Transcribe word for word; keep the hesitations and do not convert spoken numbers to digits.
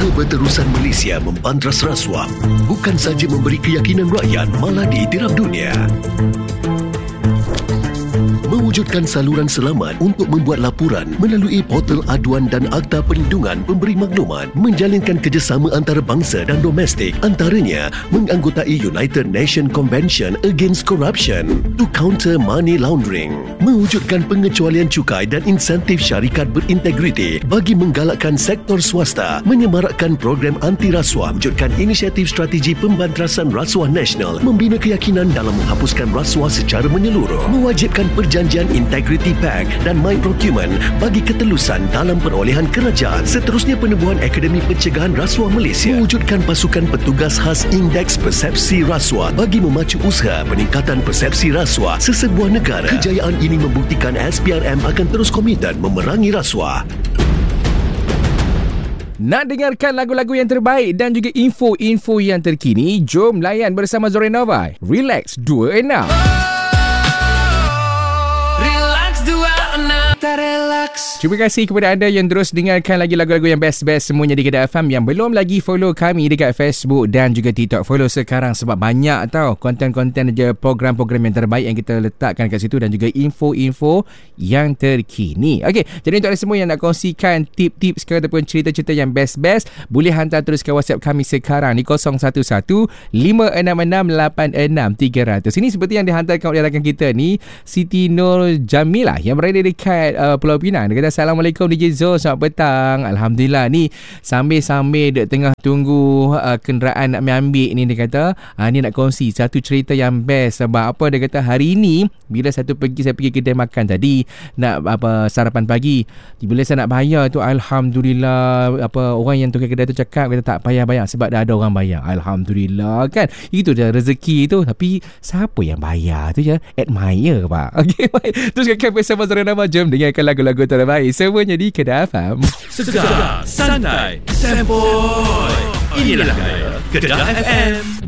Keberterusan Malaysia membantras rasuah bukan saja memberi keyakinan rakyat, malah ditiram dunia. Mewujudkan saluran selamat untuk membuat laporan melalui portal aduan dan Akta Perlindungan Pemberi Maklumat, menjalinkan kerjasama antarabangsa dan domestik, antaranya menganggotai United Nations Convention Against Corruption to counter money laundering, mewujudkan pengecualian cukai dan insentif syarikat berintegriti bagi menggalakkan sektor swasta, menyemarakkan program anti rasuah, wujudkan inisiatif strategi pembantrasan rasuah nasional, membina keyakinan dalam menghapuskan rasuah secara menyeluruh, mewajibkan perjanjian Integrity Pact dan My Procurement bagi ketelusan dalam perolehan kerajaan. Seterusnya, penubuhan Akademi Pencegahan Rasuah Malaysia, mewujudkan pasukan petugas khas Indeks Persepsi Rasuah bagi memacu usaha peningkatan persepsi rasuah sesebuah negara. Kejayaan ini membuktikan S P R M akan terus komited memerangi rasuah. Nak dengarkan lagu-lagu yang terbaik dan juga info-info yang terkini? Jom layan bersama Zorenova. Relax dua enam. Terima kasih kepada anda yang terus dengarkan lagi lagu-lagu yang best-best semuanya di Kedah F M. Yang belum lagi follow kami dekat Facebook dan juga TikTok, follow sekarang sebab banyak tau konten-konten je, program-program yang terbaik yang kita letakkan kat situ dan juga info-info yang terkini. Okey, jadi untuk anda semua yang nak kongsikan tip-tips ke ataupun cerita-cerita yang best-best, boleh hantar terus ke WhatsApp kami sekarang di kosong satu satu lima enam enam lapan enam tiga kosong kosong. Ini seperti yang dihantarkan oleh rakan kita ni, Siti Nur Jamilah yang berada dekat uh, Pulau Pinang. Dia kata, Assalamualaikum D J Zul, selamat petang. Alhamdulillah, ni sambil-sambil dek tengah tunggu uh, kenderaan nak ambil ni, dia kata uh, ni nak kongsi satu cerita yang best. Sebab apa, dia kata hari ni bila satu pergi saya pergi kedai makan tadi nak apa sarapan pagi, bila saya nak bayar tu, Alhamdulillah, apa orang yang tukar kedai tu cakap, kata tak payah bayar sebab dah ada orang bayar. Alhamdulillah kan, itu dah rezeki tu. Tapi siapa yang bayar tu je admire pak. Okey, baik, terus kekal bersama Zorenova. Jom dengarkan lagu-lagu terbaik semuanya di Kedah F M. Segar, santai, sempoi. Inilah Kedah F M.